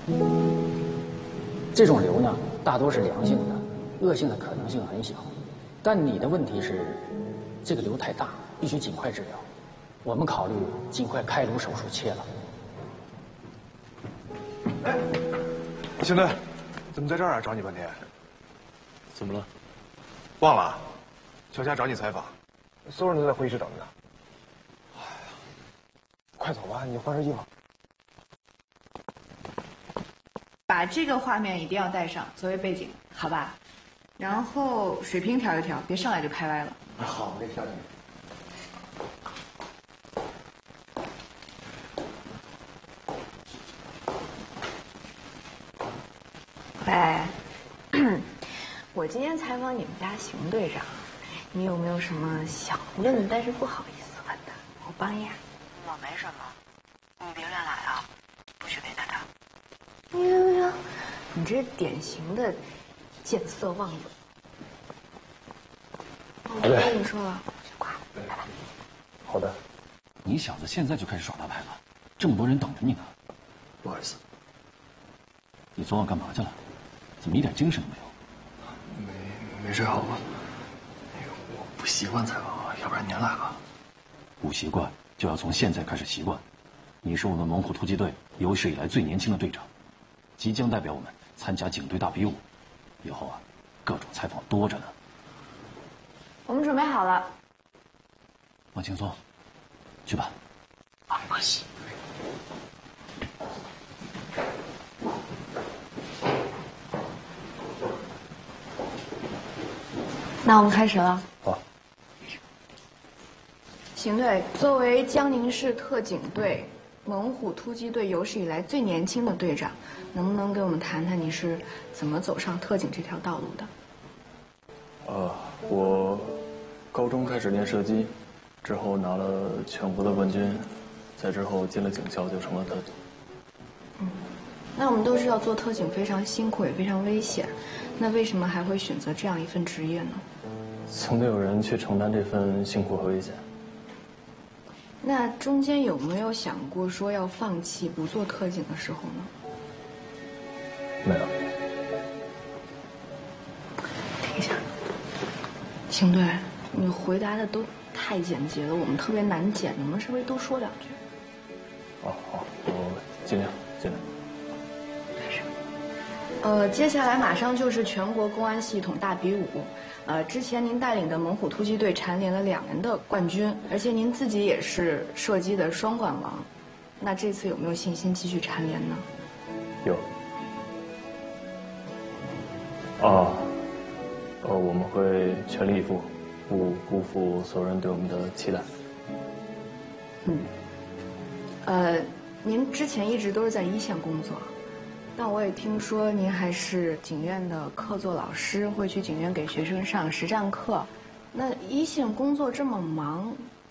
这种瘤呢，大多是良性的，恶性的可能性很小。但你的问题是，这个瘤太大，必须尽快治疗。我们考虑尽快开颅手术切了。 哎，邢队，怎么在这儿啊？找你半天。 怎么了？ 忘了，乔家找你采访，所有人都在会议室等着呢。哎呀，快走吧，你换身衣服。 把这个画面一定要带上作为背景，好吧？然后水平调一调，别上来就拍歪了。 好嘞，小姐。 喂，我今天采访你们家邢队长，你有没有什么想问但是不好意思问的？我帮你啊。 我没什么，你别乱来啊，不许为难他。 哟，你这是典型的见色忘友。我不跟你说了，去挂，拜拜。 好的。 你小子现在就开始耍大牌了，这么多人等着你呢。 不好意思。 你昨晚干嘛去了？怎么一点精神都没有？ 没睡好吧？那个我不习惯采访啊，要不然您来吧。 不习惯就要从现在开始习惯。你是我们猛虎突击队有史以来最年轻的队长，即将代表我们参加警队大比武。以后啊，各种采访多着呢。 我们准备好了。 放轻松，去吧。 啊，没关系。 那我们开始了。 好。 邢队，作为江宁市特警队猛虎突击队有史以来最年轻的队长，能不能给我们谈谈你是怎么走上特警这条道路的？ 我高中开始练射击，之后拿了全国的冠军，再之后进了警校就成了特警。 那我们都知道做特警非常辛苦也非常危险，那为什么还会选择这样一份职业呢？ 总得有人去承担这份辛苦和危险。 那中间有没有想过说要放弃不做特警的时候呢？ 没有。 停一下，邢队，你回答的都太简洁了，我们特别难剪，能不能稍微多说两句？ 好，我尽量。 接下来马上就是全国公安系统大比武，之前您带领的猛虎突击队蝉联了2年的冠军，而且您自己也是射击的双冠王，那这次有没有信心继续蝉联呢？ 有。我们会全力以赴，不辜负所有人对我们的期待。 您之前一直都是在一线工作。但我也听说您还是警院的客座老师，会去警院给学生上实战课。那一线工作这么忙，